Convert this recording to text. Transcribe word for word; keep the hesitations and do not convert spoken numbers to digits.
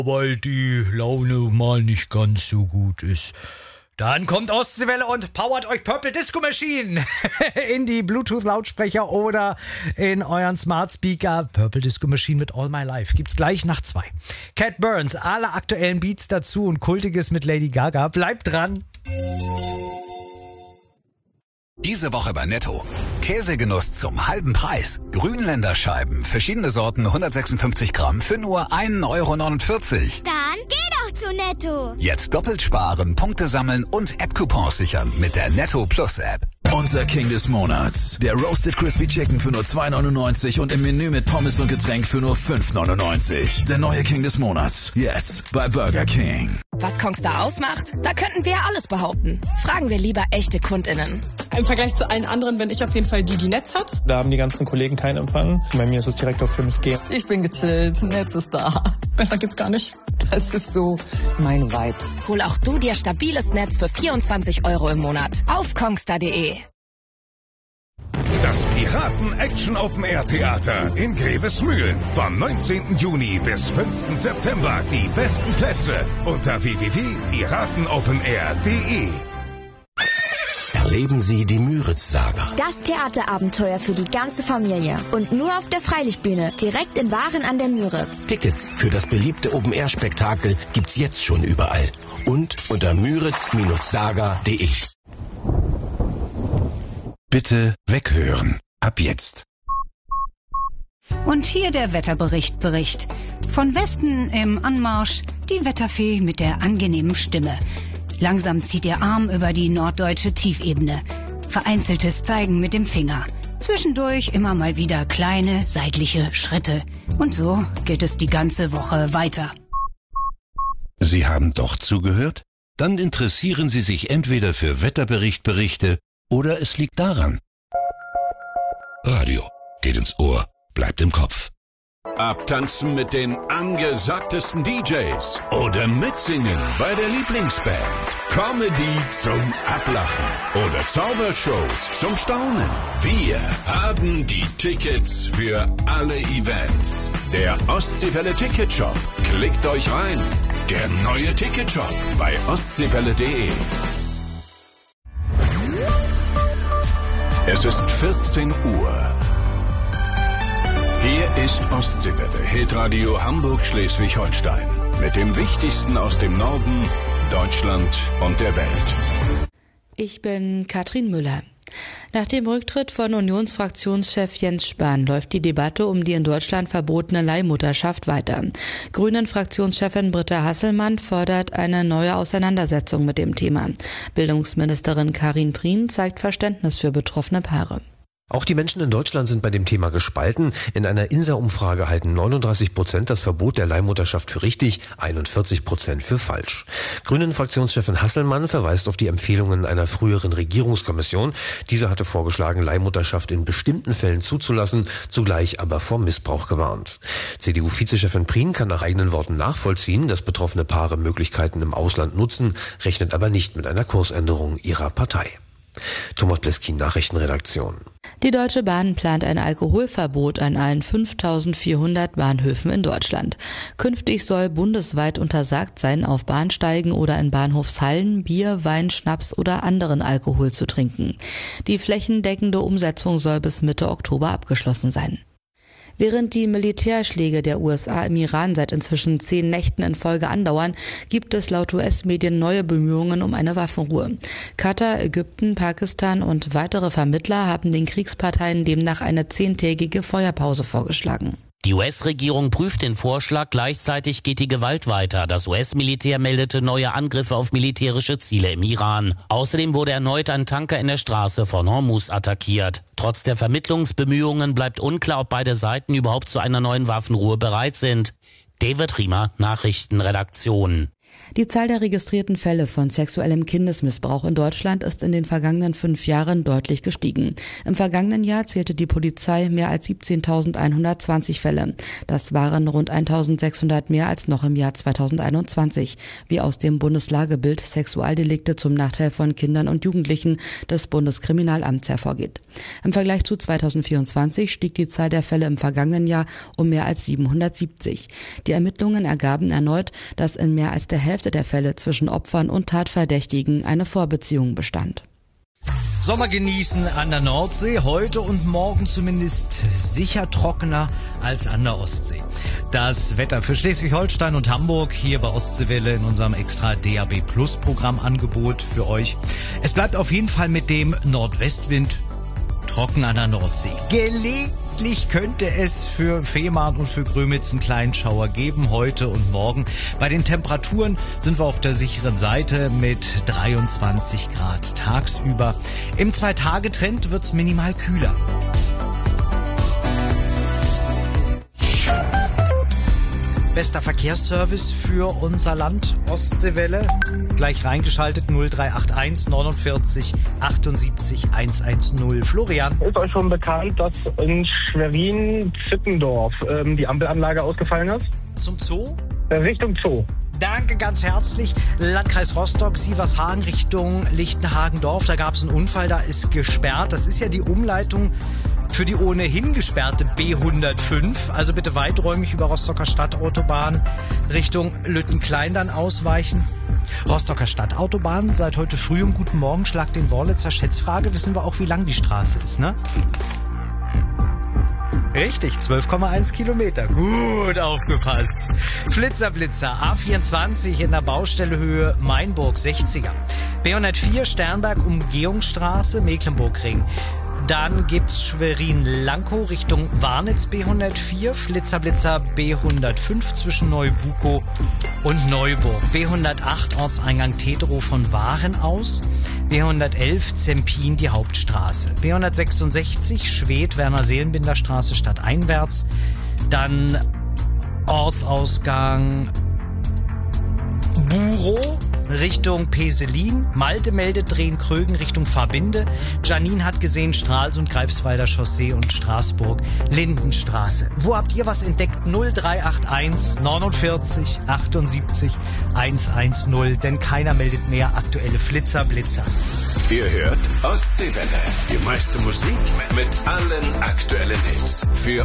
weil die Laune mal nicht ganz so gut ist. Dann kommt Ostseewelle und powert euch Purple Disco Machine in die Bluetooth-Lautsprecher oder in euren Smart Speaker. Purple Disco Machine mit All My Life gibt's gleich nach zwei. Cat Burns, alle aktuellen Beats dazu und Kultiges mit Lady Gaga. Bleibt dran. Diese Woche bei Netto. Käsegenuss zum halben Preis. Grünländer Scheiben, verschiedene Sorten, hundertsechsundfünfzig Gramm für nur ein Euro neunundvierzig. Dann geh doch zu Netto. Jetzt doppelt sparen, Punkte sammeln und App-Coupons sichern mit der Netto Plus App. Unser King des Monats. Der Roasted Crispy Chicken für nur zwei neunundneunzig und im Menü mit Pommes und Getränk für nur fünf neunundneunzig. Der neue King des Monats. Jetzt bei Burger King. Was Kongstar ausmacht? Da könnten wir ja alles behaupten. Fragen wir lieber echte KundInnen. Im Vergleich zu allen anderen bin ich auf jeden Fall die, die Netz hat. Da haben die ganzen Kollegen keinen Empfang. Bei mir ist es direkt auf fünf G. Ich bin gechillt, Netz ist da. Besser geht's gar nicht. Das ist so mein Vibe. Hol auch du dir stabiles Netz für vierundzwanzig Euro im Monat auf kongstar punkt de. Das Piraten-Action-Open-Air-Theater in Grevesmühlen. Vom neunzehnten Juni bis fünften September. Die besten Plätze unter w w w punkt piratenopenair punkt de. Erleben Sie die Müritz-Saga. Das Theaterabenteuer für die ganze Familie. Und nur auf der Freilichtbühne, direkt in Waren an der Müritz. Tickets für das beliebte Open-Air-Spektakel gibt's jetzt schon überall. Und unter müritz Saga punkt de. Bitte weghören. Ab jetzt. Und hier der Wetterbericht Bericht. Von Westen im Anmarsch die Wetterfee mit der angenehmen Stimme. Langsam zieht ihr Arm über die norddeutsche Tiefebene. Vereinzeltes Zeigen mit dem Finger. Zwischendurch immer mal wieder kleine seitliche Schritte. Und so geht es die ganze Woche weiter. Sie haben doch zugehört? Dann interessieren Sie sich entweder für Wetterberichtberichte oder es liegt daran. Radio geht ins Ohr, bleibt im Kopf. Abtanzen mit den angesagtesten D Js oder mitsingen bei der Lieblingsband. Comedy zum Ablachen oder Zaubershows zum Staunen. Wir haben die Tickets für alle Events. Der Ostseewelle Ticketshop. Klickt euch rein. Der neue Ticketshop bei ostseewelle punkt de. Es ist vierzehn Uhr. Hier ist Ostseewelle, Hitradio Hamburg-Schleswig-Holstein. Mit dem Wichtigsten aus dem Norden, Deutschland und der Welt. Ich bin Katrin Müller. Nach dem Rücktritt von Unionsfraktionschef Jens Spahn läuft die Debatte um die in Deutschland verbotene Leihmutterschaft weiter. Grünen-Fraktionschefin Britta Hasselmann fordert eine neue Auseinandersetzung mit dem Thema. Bildungsministerin Karin Prien zeigt Verständnis für betroffene Paare. Auch die Menschen in Deutschland sind bei dem Thema gespalten. In einer INSA-Umfrage halten neununddreißig Prozent das Verbot der Leihmutterschaft für richtig, einundvierzig Prozent für falsch. Grünen-Fraktionschefin Hasselmann verweist auf die Empfehlungen einer früheren Regierungskommission. Diese hatte vorgeschlagen, Leihmutterschaft in bestimmten Fällen zuzulassen, zugleich aber vor Missbrauch gewarnt. C D U-Vizechefin Prien kann nach eigenen Worten nachvollziehen, dass betroffene Paare Möglichkeiten im Ausland nutzen, rechnet aber nicht mit einer Kursänderung ihrer Partei. Thomas Bleskin, Nachrichtenredaktion. Die Deutsche Bahn plant ein Alkoholverbot an allen fünftausendvierhundert Bahnhöfen in Deutschland. Künftig soll bundesweit untersagt sein, auf Bahnsteigen oder in Bahnhofshallen Bier, Wein, Schnaps oder anderen Alkohol zu trinken. Die flächendeckende Umsetzung soll bis Mitte Oktober abgeschlossen sein. Während die Militärschläge der U S A im Iran seit inzwischen zehn Nächten in Folge andauern, gibt es laut U S-Medien neue Bemühungen um eine Waffenruhe. Katar, Ägypten, Pakistan und weitere Vermittler haben den Kriegsparteien demnach eine zehntägige Feuerpause vorgeschlagen. Die U S-Regierung prüft den Vorschlag, gleichzeitig geht die Gewalt weiter. Das U S-Militär meldete neue Angriffe auf militärische Ziele im Iran. Außerdem wurde erneut ein Tanker in der Straße von Hormuz attackiert. Trotz der Vermittlungsbemühungen bleibt unklar, ob beide Seiten überhaupt zu einer neuen Waffenruhe bereit sind. David Riemer, Nachrichtenredaktion. Die Zahl der registrierten Fälle von sexuellem Kindesmissbrauch in Deutschland ist in den vergangenen fünf Jahren deutlich gestiegen. Im vergangenen Jahr zählte die Polizei mehr als siebzehntausendeinhundertzwanzig Fälle. Das waren rund eintausendsechshundert mehr als noch im Jahr zweitausendeinundzwanzig, wie aus dem Bundeslagebild Sexualdelikte zum Nachteil von Kindern und Jugendlichen des Bundeskriminalamts hervorgeht. Im Vergleich zu zweitausendvierundzwanzig stieg die Zahl der Fälle im vergangenen Jahr um mehr als siebenhundertsiebzig. Die Ermittlungen ergaben erneut, dass in mehr als der Hälfte der Fälle zwischen Opfern und Tatverdächtigen eine Vorbeziehung bestand. Sommer genießen an der Nordsee, heute und morgen zumindest sicher trockener als an der Ostsee. Das Wetter für Schleswig-Holstein und Hamburg hier bei Ostseewelle in unserem extra D A B Plus Programmangebot für euch. Es bleibt auf jeden Fall mit dem Nordwestwind trocken an der Nordsee. Gelegentlich könnte es für Fehmarn und für Grömitz einen kleinen Schauer geben, heute und morgen. Bei den Temperaturen sind wir auf der sicheren Seite mit dreiundzwanzig Grad tagsüber. Im Zwei-Tage-Trend wird's minimal kühler. Bester Verkehrsservice für unser Land, Ostseewelle. Gleich reingeschaltet null drei acht eins neunundvierzig achtundsiebzig hundertzehn. Florian. Ist euch schon bekannt, dass in Schwerin-Zippendorf ähm, die Ampelanlage ausgefallen ist? Zum Zoo? Äh, Richtung Zoo. Danke ganz herzlich. Landkreis Rostock, Sievershagen Richtung Lichtenhagen-Dorf. Da gab es einen Unfall, da ist gesperrt. Das ist ja die Umleitung für die ohnehin gesperrte B hundertfünf. Also bitte weiträumig über Rostocker Stadtautobahn Richtung Lüttenklein dann ausweichen. Rostocker Stadtautobahn, seit heute früh um guten Morgen, schlag den Worlitzer Schätzfrage, wissen wir auch, wie lang die Straße ist, ne? Richtig, zwölf Komma eins Kilometer. Gut aufgepasst. Flitzerblitzer, A vierundzwanzig in der Baustellehöhe Mainburg sechziger. B hundertvier Sternberg Umgehungsstraße Mecklenburgring. Dann gibt's Schwerin-Lankow Richtung Warnitz B hundertvier, Flitzerblitzer B hundertfünf zwischen Neubukow und Neuburg. B hundertacht Ortseingang Teterow von Waren aus. B hundertelf Zempin die Hauptstraße. B hundertsechsundsechzig Schwedt Werner Seelenbinder Straße stadteinwärts. Dann Ortsausgang Burow Richtung Peselin. Malte meldet Drehen-Krögen Richtung Verbinde. Janine hat gesehen Stralsund, Greifswalder Chaussee und Straßburg Lindenstraße. Wo habt ihr was entdeckt? null drei acht eins neunundvierzig achtundsiebzig hundertzehn. Denn keiner meldet mehr aktuelle Flitzerblitzer. Ihr hört Ostseewelle. Die meiste Musik mit allen aktuellen Hits. Für